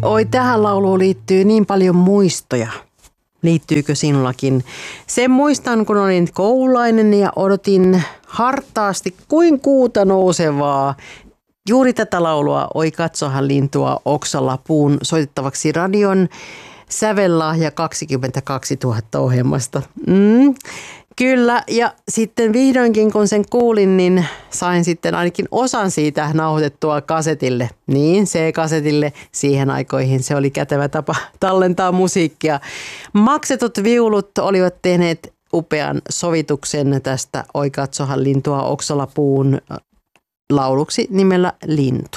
Oi, tähän lauluun liittyy niin paljon muistoja. Liittyykö sinullakin? Sen muistan, kun olin koululainen ja odotin hartaasti kuin kuuta nousevaa. Juuri tätä laulua Oi katsohan lintua oksalla puun soitettavaksi radion Sävellahja 22 000 ohjelmasta. Kyllä, ja sitten vihdoinkin kun sen kuulin, niin sain sitten ainakin osan siitä nauhoitettua kasetille. Niin, C-kasetille siihen aikoihin se oli kätevä tapa tallentaa musiikkia. Maksetut viulut olivat tehneet upean sovituksen tästä Oi katsohan lintua oksalla puun lauluksi nimellä Lintu.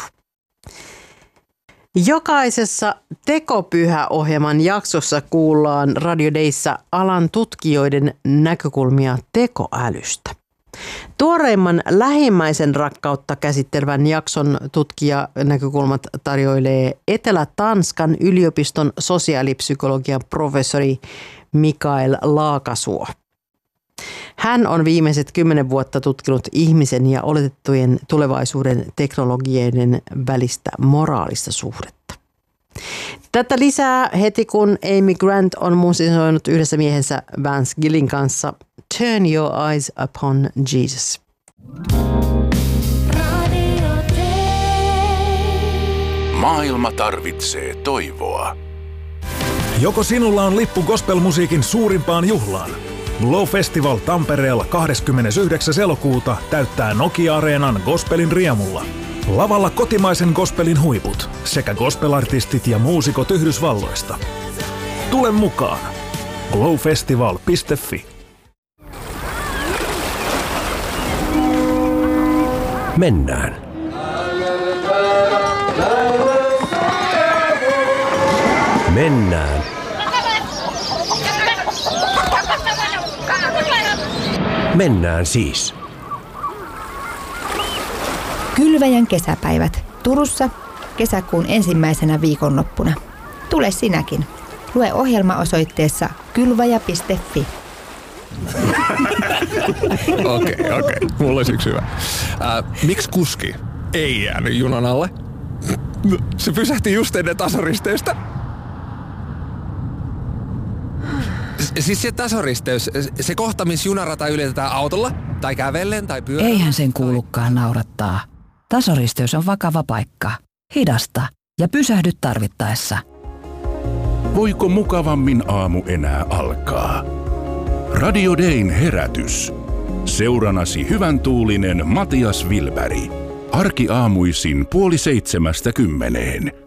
Jokaisessa Tekopyhä-ohjelman jaksossa kuullaan Radio Dayssä alan tutkijoiden näkökulmia tekoälystä. Tuoreimman lähimmäisen rakkautta käsittelevän jakson tutkijanäkökulmat tarjoilee Etelä-Tanskan yliopiston sosiaalipsykologian professori Mikael Laakasuo. Hän on viimeiset 10 vuotta tutkinut ihmisen ja oletettujen tulevaisuuden teknologioiden välistä moraalista suhdetta. Tätä lisää heti, kun Amy Grant on musisoinut yhdessä miehensä Vance Gillin kanssa Turn Your Eyes Upon Jesus. Maailma tarvitsee toivoa. Joko sinulla on lippu gospelmusiikin suurimpaan juhlaan? Glow Festival Tampereella 29. elokuuta täyttää Nokia-areenan gospelin riemulla. Lavalla kotimaisen gospelin huiput sekä gospelartistit ja muusikot Yhdysvalloista. Tule mukaan! glowfestival.fi. Mennään. Mennään. Mennään siis. Kylväjän kesäpäivät Turussa kesäkuun ensimmäisenä viikonloppuna. Tule sinäkin. Lue ohjelma osoitteessa kylväjä.fi. Okei. Mulla olisi yksi hyvä. Miksi kuski ei jäänyt junan alle? Se pysähti just ennen tasoristeystä. Siis se tasoristeys, se kohta, missä junarata ylitetään autolla, tai kävellen, tai pyörällä. Eihän sen kuulukaan naurattaa. Tasoristeys on vakava paikka. Hidasta ja pysähdy tarvittaessa. Voiko mukavammin aamu enää alkaa? Radio Dayn herätys. Seuranasi hyvän tuulinen Matias Wilberg. Arkiaamuisin 6:30.